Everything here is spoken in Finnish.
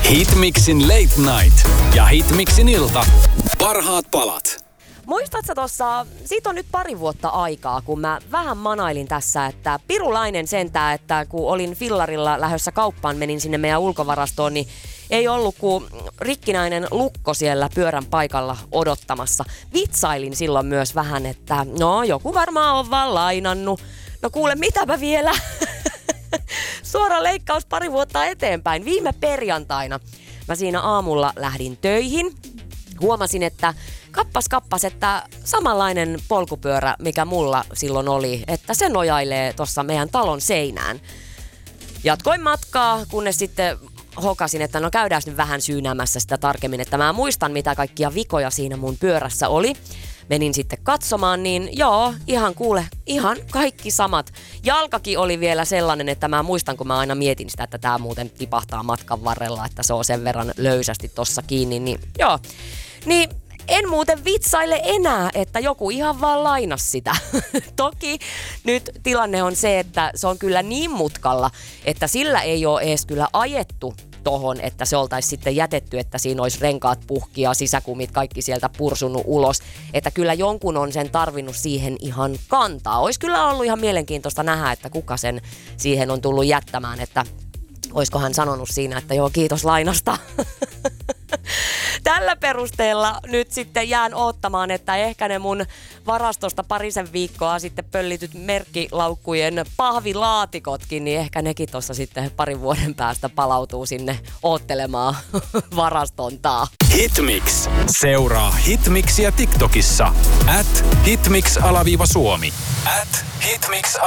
Hitmixin Late Night ja Hitmixin ilta. Parhaat palat. Muistatko tossa, siitä on nyt pari vuotta aikaa, kun mä vähän manailin tässä, että pirulainen sentään, että kun olin fillarilla lähdössä kauppaan, menin sinne meidän ulkovarastoon, niin ei ollut kuin rikkinäinen lukko siellä pyörän paikalla odottamassa. Vitsailin silloin myös vähän, että no joku varmaan on vaan lainannut. No kuule, mitäpä vielä? Suora leikkaus pari vuotta eteenpäin. Viime perjantaina mä siinä aamulla lähdin töihin. Huomasin, että kappas, että samanlainen polkupyörä, mikä mulla silloin oli, että se nojailee tuossa meidän talon seinään. Jatkoin matkaa, kunnes sitten hokasin, että no käydään nyt vähän syynäämässä sitä tarkemmin, että mä muistan, mitä kaikkia vikoja siinä mun pyörässä oli. Menin sitten katsomaan, niin joo, ihan kaikki samat. Jalkakin oli vielä sellainen, että mä muistan, kun mä aina mietin sitä, että tää muuten tipahtaa matkan varrella, että se on sen verran löysästi tossa kiinni, niin joo. Niin en muuten vitsaile enää, että joku ihan vaan lainas sitä. Toki nyt tilanne on se, että se on kyllä niin mutkalla, että sillä ei ole edes kyllä ajettu tohon, että se oltaisi sitten jätetty, että siinä olisi renkaat puhki ja sisäkumit kaikki sieltä pursunut ulos. Että kyllä jonkun on sen tarvinnut siihen ihan kantaa. Olisi kyllä ollut ihan mielenkiintoista nähdä, että kuka sen siihen on tullut jättämään, että olisiko hän sanonut siinä, että joo, kiitos lainasta. Tällä perusteella nyt sitten jään oottamaan, että ehkä ne mun varastosta parisen viikkoa sitten pöllityt merkkilaukkujen pahvilaatikotkin, niin ehkä nekin tuossa sitten parin vuoden päästä palautuu sinne oottelemaan varastontaa. Hitmix. Seuraa Hitmixiä TikTokissa. @Hitmix_Suomi. @Hitmix_